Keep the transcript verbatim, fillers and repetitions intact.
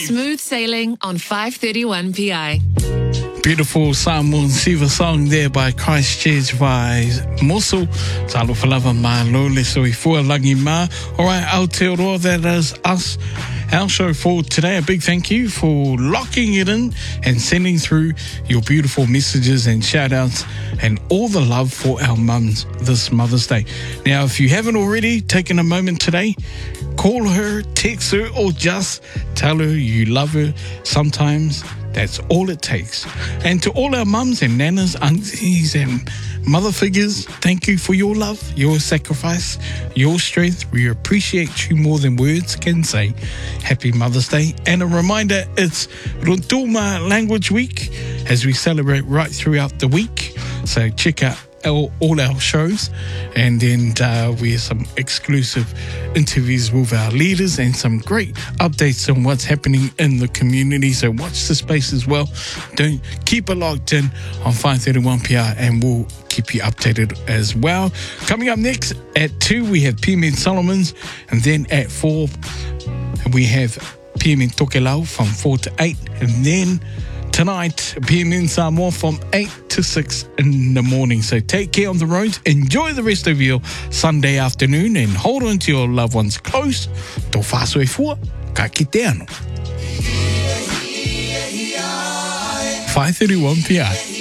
Smooth Sailing on five thirty-one P I. Beautiful Samoan Siva song there by Christchurch by Moso. Talo Falava Ma Lole so i fua langi ma. Alright, Aotearoa, that is us. Our show for today. A big thank you for locking it in and sending through your beautiful messages and shout outs and all the love for our mums this Mother's Day. Now, if you haven't already taken a moment today, call her, text her, or just tell her you love her. Sometimes that's all it takes. And to all our mums and nanas, aunties and mother figures, thank you for your love, your sacrifice, your strength. We appreciate you more than words can say. Happy Mother's Day. And a reminder, it's Rontuma Language Week as we celebrate right throughout the week. So check out All, all our shows, and then uh, we have some exclusive interviews with our leaders and some great updates on what's happening in the community. So watch the space as well. Don't keep it locked in on five thirty-one P R, and we'll keep you updated as well. Coming up next at two, we have P M N Solomons, and then at four we have P M N Tokelau from four to eight, and then tonight, P M N Samoa from eight to six in the morning. So take care on the roads. Enjoy the rest of your Sunday afternoon and hold on to your loved ones close. Tō whāsoi fua, ka kite anō. five thirty-one P R.